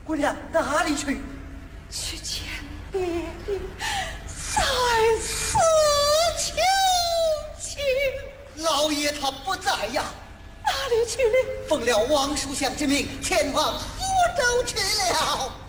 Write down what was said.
姑娘哪里去？ 去见爹爹，再次求情。 老爷他不在呀， 哪里去了？ 奉了王叔相之命，前往福州去了。